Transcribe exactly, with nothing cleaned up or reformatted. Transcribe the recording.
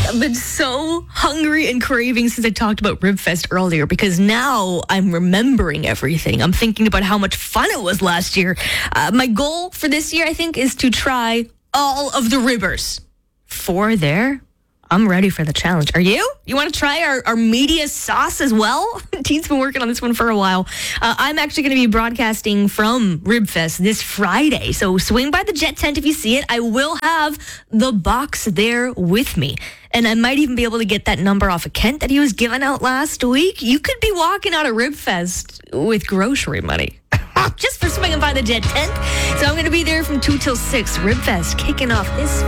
have been so hungry and craving since I talked about Ribfest earlier because now I'm remembering everything. I'm thinking about how much fun it was last year. Uh, my goal for this year, I think, is to try all of the ribbers. Four there. I'm ready for the challenge. Are you? You want to try our, our media sauce as well? Teen's been working on this one for a while. Uh, I'm actually going to be broadcasting from Ribfest this Friday. So swing by the Jet Tent if you see it. I will have the box there with me. And I might even be able to get that number off of Kent that he was giving out last week. You could be walking out of Ribfest with grocery money. Just for swinging by the Jet Tent. So I'm going to be there from two till six. Ribfest kicking off this